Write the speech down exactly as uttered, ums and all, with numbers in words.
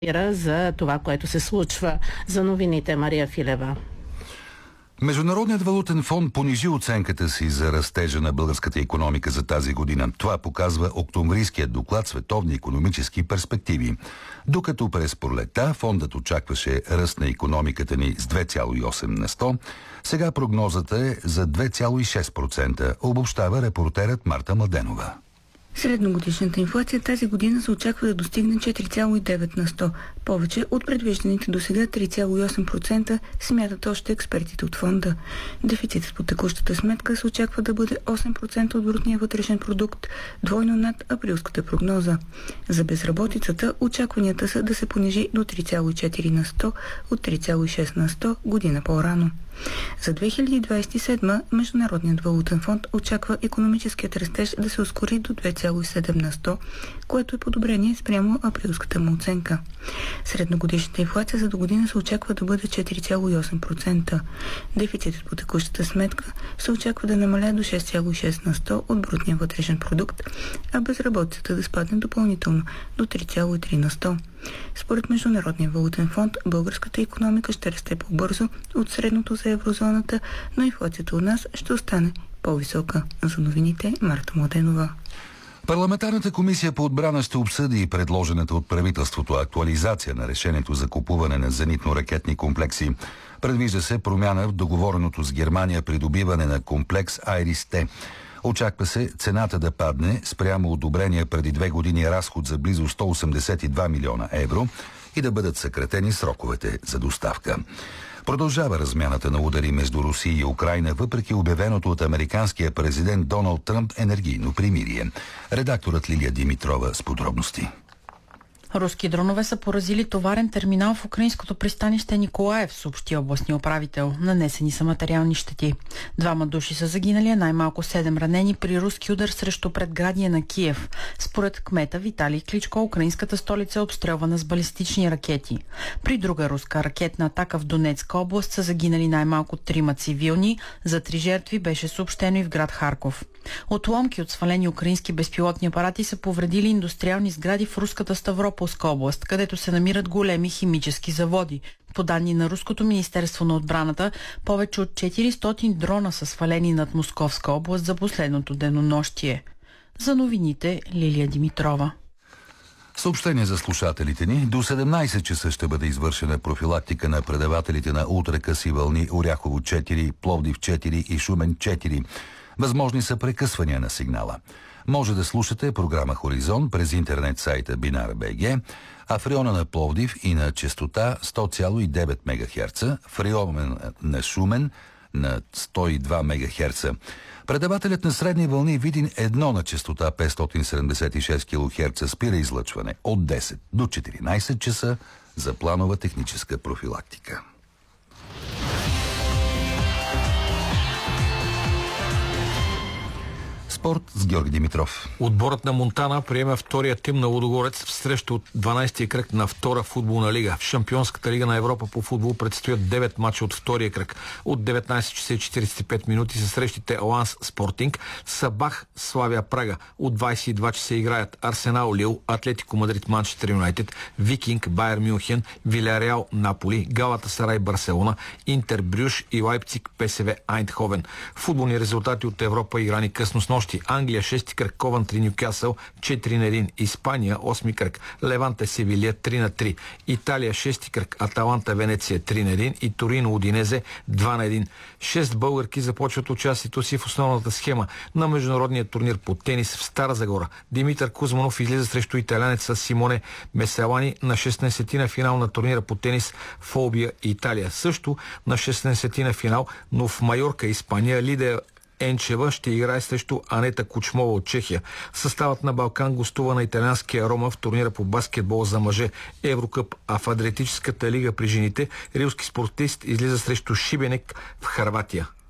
за това, което се случва. За новините Мария Филева. Международният валутен фонд понижи оценката си за растежа на българската икономика за тази година. Това показва октомврийският доклад Световни икономически перспективи. Докато през пролетта фондът очакваше ръст на икономиката ни с две цяло и осем на сто, сега прогнозата е за две цяло и шест процента, обобщава репортерът Марта Младенова. Средногодишната инфлация тази година се очаква да достигне четири цяло и девет на сто, повече от предвижданите до сега три цяло и осем процента, смятат още експертите от фонда. Дефицитът по текущата сметка се очаква да бъде осем процента от брутния вътрешен продукт, двойно над априлската прогноза. За безработицата очакванията са да се понижи до три цяло и четири на сто от три цяло и шест на сто година по-рано. За две хиляди двадесет и седма Международният валутен фонд очаква икономическият растеж да се ускори до две цяло и седем на сто, което е подобрение спрямо априлската му оценка. Средногодишната инфлация за до година се очаква да бъде четири цяло и осем процента. Дефицитът по текущата сметка се очаква да намаля до шест цяло и шест на сто от брутния вътрешен продукт, а безработицата да спадне допълнително до три цяло и три на сто. Според Международния валутен фонд, българската икономика ще расте по-бързо от средното за еврозоната, но инфлацията у нас ще остане по-висока. За новините Марта Младенова. Парламентарната комисия по отбрана ще обсъди предложената от правителството актуализация на решението за купуване на зенитно-ракетни комплекси. Предвижда се промяна в договореното с Германия придобиване на комплекс Айрис-Т. Очаква се цената да падне спрямо одобрения преди две години разход за близо сто осемдесет и два милиона евро и да бъдат съкратени сроковете за доставка. Продължава размяната на удари между Русия и Украйна, въпреки обявеното от американския президент Доналд Тръмп енергийно примирие. Редакторът Лилия Димитрова с подробности. Руски дронове са поразили товарен терминал в украинското пристанище Николаев, съобщи областния управител. Нанесени са материални щети. Двама души са загинали, а най-малко седем ранени при руски удар срещу предградие на Киев. Според кмета Виталий Кличко, украинската столица е обстрелвана с балистични ракети. При друга руска ракетна атака в Донецка област са загинали най-малко трима цивилни. За три жертви беше съобщено и в град Харков. Отломки от свалени украински безпилотни апарати са повредили индустриални сгради в руската Ставропolска област, където се намират големи химически заводи. По данни на Руското министерство на отбраната, повече от четиристотин дрона са свалени над Московска област за последното денонощие. За новините Лилия Димитрова. Съобщение за слушателите ни. До седемнадесет часа ще бъде извършена профилактика на предавателите на ултракъси вълни Оряхово четири, Пловдив четири и Шумен четири. Възможни са прекъсвания на сигнала. Може да слушате програма Хоризонт през интернет сайта Бинар.бг, а в района на Пловдив и на честота сто цяло и девет мегахерца, в района на Шумен на сто и два мегахерца. Предавателят на средни вълни Видин едно на честота петстотин седемдесет и шест килохерца спира излъчване от десет до четиринадесет часа за планова техническа профилактика. Спорт с Георги Димитров. Отборът на Монтана приема втория тим на Лудогорец в среща от дванадесетия кръг на втора футболна лига. В Шампионската лига на Европа по футбол предстоят девет мача от втория кръг. От деветнадесет часа и четиридесет и пет минути са срещите Ланс Спортинг, Сабах Славия Прага. От двадесет и два часа играят Арсенал Лил, Атлетико Мадрид Манчестър Юнайтед, Викинг Байер Мюнхен, Вилярреал Наполи, Галатасарай Барселона, Интер Брюш и Лайпциг ПСВ Айндховен. Футболни резултати от Европа играни късно с нощи. Англия шести кръг Ковантри Нюкасъл четири на един, Испания осми кръг Леванте Севилия три на три, Италия шести кръг Аталанта Венеция три на един и Торино Удинезе два на един. Шест българки започват участието си в основната схема на международния турнир по тенис в Стара Загора. Димитър Кузманов излиза срещу италянеца Симоне Меселани на шестнадесетина финал на турнира по тенис в Олбия, Италия. Също на шестнадесетина финал, но в Майорка, Испания, Лидия Енчева ще играе срещу Анета Кучмова от Чехия. Съставът на Балкан гостува на италианския Рома в турнира по баскетбол за мъже Еврокъп, а в Адриатическата лига при жените рилски спортист излиза срещу Шибенек в Хърватия.